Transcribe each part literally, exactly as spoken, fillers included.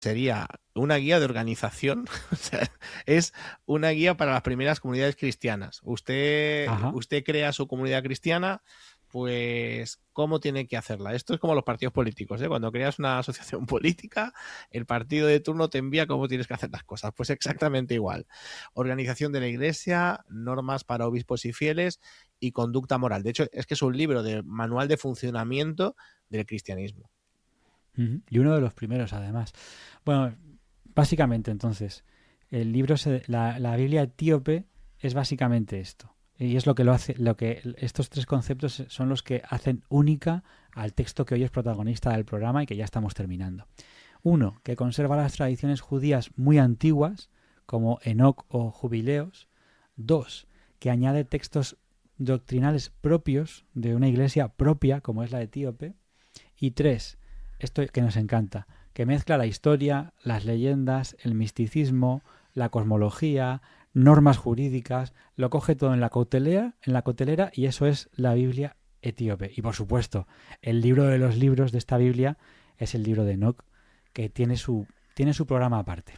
sería una guía de organización. O sea, es una guía para las primeras comunidades cristianas. Usted, usted crea su comunidad cristiana, pues ¿cómo tiene que hacerla? Esto es como los partidos políticos, ¿eh? Cuando creas una asociación política, el partido de turno te envía cómo tienes que hacer las cosas. Pues exactamente igual. Organización de la iglesia, normas para obispos y fieles y conducta moral. De hecho, es que es un libro de manual de funcionamiento del cristianismo. Y uno de los primeros, además. Bueno, básicamente, entonces, el libro, se, la, la Biblia etíope es básicamente esto. Y es lo que lo hace, lo que estos tres conceptos son los que hacen única al texto que hoy es protagonista del programa y que ya estamos terminando. Uno, que conserva las tradiciones judías muy antiguas, como Enoc o Jubileos. Dos, que añade textos doctrinales propios de una iglesia propia, como es la etíope. Y tres, esto que nos encanta, que mezcla la historia, las leyendas, el misticismo, la cosmología, normas jurídicas, lo coge todo en la cautelera, en la cautelera y eso es la Biblia etíope. Y por supuesto, el libro de los libros de esta Biblia es el libro de Enoc, que tiene su, tiene su programa aparte.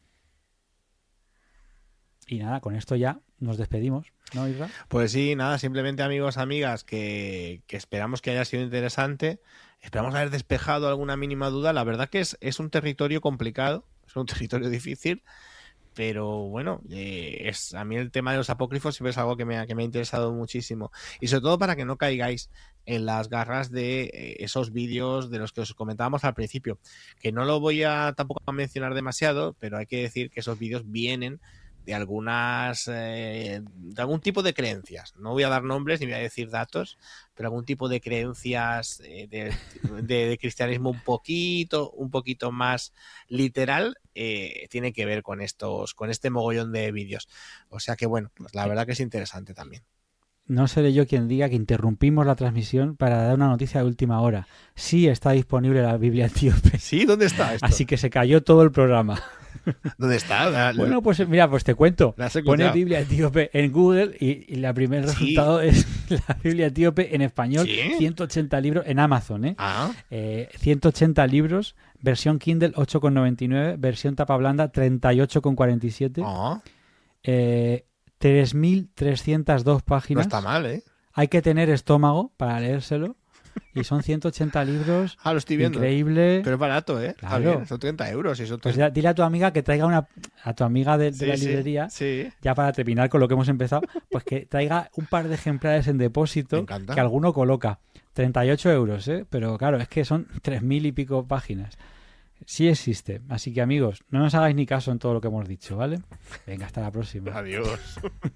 Y nada, con esto ya nos despedimos, ¿no, Isra? Pues sí, nada, simplemente amigos, amigas, que, que esperamos que haya sido interesante. Esperamos haber despejado alguna mínima duda. La verdad que es, es un territorio complicado, es un territorio difícil, pero bueno, eh, es, a mí el tema de los apócrifos siempre es algo que me, ha, que me ha interesado muchísimo. Y sobre todo para que no caigáis en las garras de eh, esos vídeos de los que os comentábamos al principio, que no lo voy a tampoco a mencionar demasiado, pero hay que decir que esos vídeos vienen de algunas eh, de algún tipo de creencias. No voy a dar nombres ni voy a decir datos, pero algún tipo de creencias eh, de, de, de cristianismo un poquito un poquito más literal eh, tiene que ver con estos con este mogollón de vídeos. O sea que bueno, pues la verdad que es interesante también. No seré yo quien diga que interrumpimos la transmisión para dar una noticia de última hora. Sí está disponible la Biblia etíope. ¿Sí? ¿Dónde está esto? Así que se cayó todo el programa. ¿Dónde está? La, la, bueno, pues mira, pues te cuento. Pone Biblia etíope en Google y, y el primer resultado ¿Sí? es la Biblia etíope en español, ¿Sí? ciento ochenta libros en Amazon, ¿eh? Ah. eh ciento ochenta libros, versión Kindle ocho con noventa y nueve, versión tapa blanda treinta y ocho con cuarenta y siete. Ah. Eh, tres mil trescientas dos páginas. No está mal, ¿eh? Hay que tener estómago para leérselo. Y son ciento ochenta libros. Ah, lo estoy viendo. Increíble. Pero es barato, ¿eh? Claro. Está bien, son treinta euros. Y son pues ya, dile a tu amiga que traiga una... A tu amiga de, de sí, la sí, librería, sí. ya para terminar con lo que hemos empezado, pues que traiga un par de ejemplares en depósito que alguno coloca. treinta y ocho euros, ¿eh? Pero claro, es que son tres mil y pico páginas. Sí existe. Así que, amigos, no nos hagáis ni caso en todo lo que hemos dicho, ¿vale? Venga, hasta la próxima. Adiós.